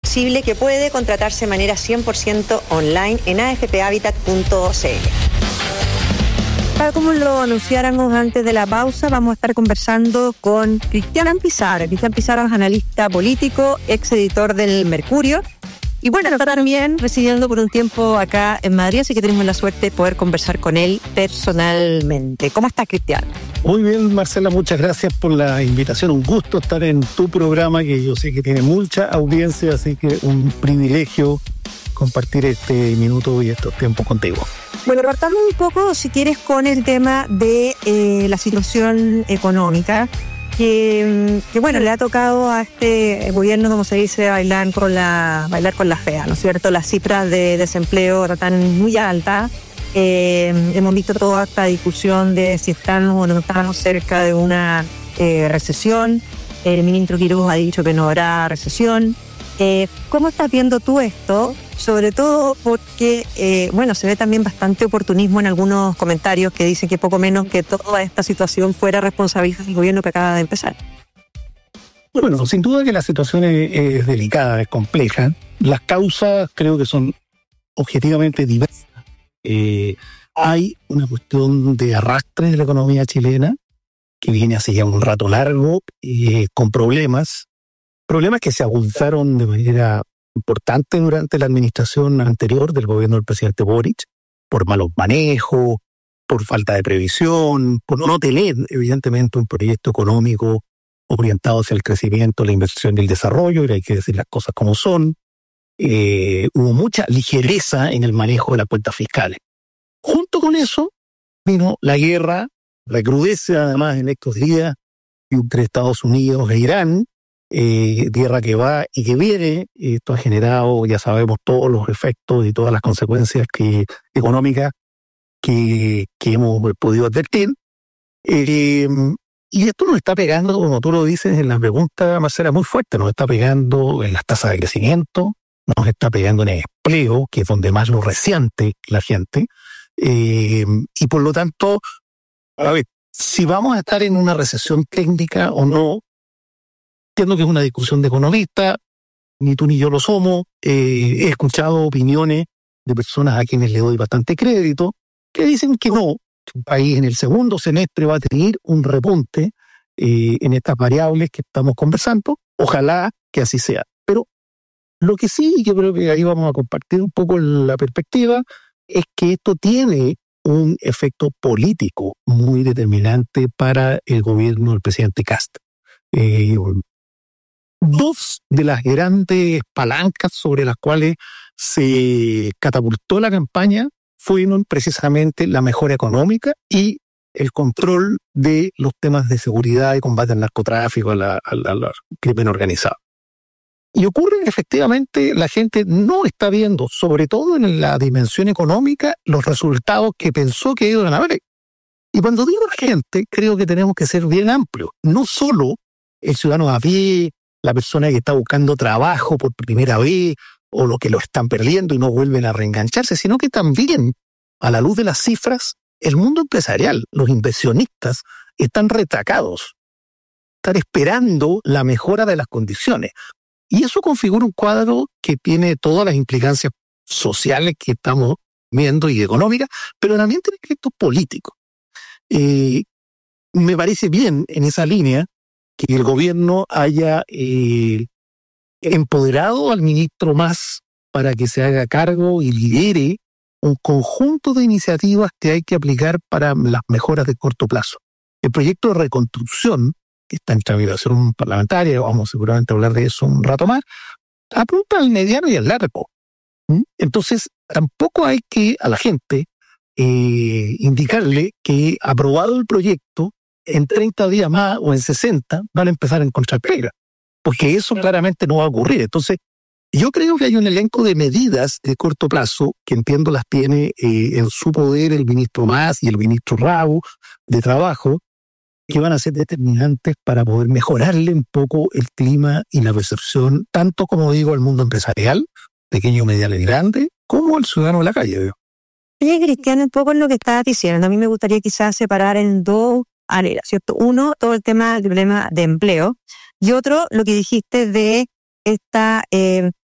flexible que puede contratarse de manera 100% online en afphabitat.cl. Tal como lo anunciáramos antes de la pausa, vamos a estar conversando con Cristian Pizarro. Cristian Pizarro es analista político, ex editor del Mercurio. Y bueno, está también residiendo por un tiempo acá en Madrid, así que tenemos la suerte de poder conversar con él personalmente. ¿Cómo estás, Cristian? Muy bien, Marcela, muchas gracias por la invitación. Un gusto estar en tu programa, que yo sé que tiene mucha audiencia, así que un privilegio compartir este minuto y estos tiempos contigo. Bueno, partamos un poco, si quieres, con el tema de la situación económica. Que bueno, le ha tocado a este gobierno, como se dice, bailar con la fea, ¿no es cierto? Las cifras de desempleo están muy altas. Hemos visto toda esta discusión de si estamos o no estamos cerca de una recesión. El ministro Quiroga ha dicho que no habrá recesión. ¿Cómo estás viendo tú esto? Sobre todo porque, se ve también bastante oportunismo en algunos comentarios que dicen que poco menos que toda esta situación fuera responsabilidad del gobierno que acaba de empezar. Bueno, sin duda que la situación es delicada, es compleja. Las causas creo que son objetivamente diversas. Hay una cuestión de arrastre de la economía chilena que viene hace ya un rato largo, con problemas que se agudizaron de manera importante durante la administración anterior del gobierno del presidente Boric, por malos manejos, por falta de previsión, por no tener, evidentemente, un proyecto económico orientado hacia el crecimiento, la inversión y el desarrollo, y hay que decir las cosas como son. Hubo mucha ligereza en el manejo de las cuentas fiscales. Junto con eso vino la guerra, recrudece además en estos días entre Estados Unidos e Irán, guerra que va y que viene. Esto ha generado, ya sabemos, todos los efectos y todas las consecuencias económicas que hemos podido advertir. Y esto nos está pegando, como tú lo dices en la pregunta, Marcela, muy fuerte. Nos está pegando en las tasas de crecimiento, nos está pegando en el empleo, que es donde más lo resiente la gente. Y por lo tanto, a ver, si vamos a estar en una recesión técnica o no, entiendo que es una discusión de economistas, ni tú ni yo lo somos. He escuchado opiniones de personas a quienes le doy bastante crédito, que dicen que no, que un país en el segundo semestre va a tener un repunte en estas variables que estamos conversando. Ojalá que así sea. Pero lo que sí, y yo creo que ahí vamos a compartir un poco la perspectiva, es que esto tiene un efecto político muy determinante para el gobierno del presidente Kast. Dos de las grandes palancas sobre las cuales se catapultó la campaña fueron precisamente la mejora económica y el control de los temas de seguridad y combate al narcotráfico, al crimen organizado. Y ocurre que efectivamente la gente no está viendo, sobre todo en la dimensión económica, los resultados que pensó que iban a haber. Y cuando digo la gente, creo que tenemos que ser bien amplios. No solo el ciudadano a pie, la persona que está buscando trabajo por primera vez, o los que lo están perdiendo y no vuelven a reengancharse, sino que también, a la luz de las cifras, el mundo empresarial, los inversionistas, están retacados, están esperando la mejora de las condiciones. Y eso configura un cuadro que tiene todas las implicancias sociales que estamos viendo y económicas, pero también tiene efectos políticos. Me parece bien en esa línea que el gobierno haya empoderado al ministro Mas para que se haga cargo y lidere un conjunto de iniciativas que hay que aplicar para las mejoras de corto plazo. El proyecto de reconstrucción, que está en tramitación parlamentaria, vamos seguramente a hablar de eso un rato más, apunta al mediano y al largo. Entonces, tampoco hay que a la gente indicarle que aprobado el proyecto, en 30 días más o en 60 van a empezar a encontrar pega, porque eso claramente no va a ocurrir. Entonces, yo creo que hay un elenco de medidas de corto plazo que entiendo las tiene en su poder el ministro Mas y el ministro Rau de Trabajo, que van a ser determinantes para poder mejorarle un poco el clima y la percepción, tanto como digo, al mundo empresarial, pequeño, mediano y grande, como al ciudadano de la calle. Cristian, un poco en lo que estabas diciendo, a mí me gustaría quizás separar en dos áreas, ¿cierto? Uno, todo el problema de empleo, y otro, lo que dijiste de esta